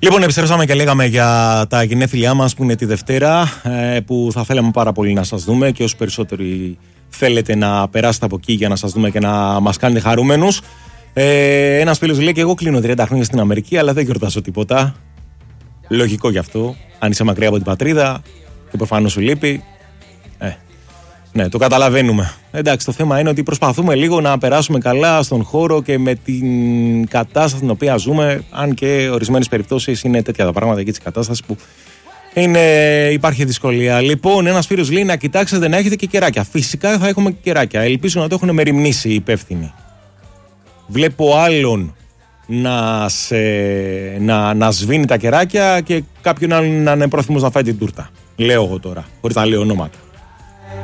Λοιπόν, επιστρέψαμε και λέγαμε για τα γενέθλιά μας που είναι τη Δευτέρα, που θα θέλαμε πάρα πολύ να σας δούμε και όσο περισσότεροι θέλετε να περάσετε από εκεί για να σας δούμε και να μας κάνετε χαρούμενους. Ένας φίλος λέει και εγώ κλείνω 30 χρόνια στην Αμερική, αλλά δεν γιορτάζω τίποτα. Λογικό γι' αυτό. Αν είσαι μακριά από την πατρίδα και προφανώς σου λείπει. Ναι, το καταλαβαίνουμε. Εντάξει, το θέμα είναι ότι προσπαθούμε λίγο να περάσουμε καλά στον χώρο και με την κατάσταση την οποία ζούμε. Αν και ορισμένες περιπτώσεις είναι τέτοια τα πράγματα και της κατάστασης που υπάρχει δυσκολία. Λοιπόν, ένας φίλος λέει να κοιτάξετε να έχετε και κεράκια. Φυσικά θα έχουμε και κεράκια. Ελπίζω να το έχουν μεριμνήσει οι υπεύθυνοι. Βλέπω άλλον να σβήνει τα κεράκια και κάποιον άλλον να είναι πρόθυμος να φάει την τούρτα. Λέω εγώ τώρα, χωρίς να λέω ονόματα.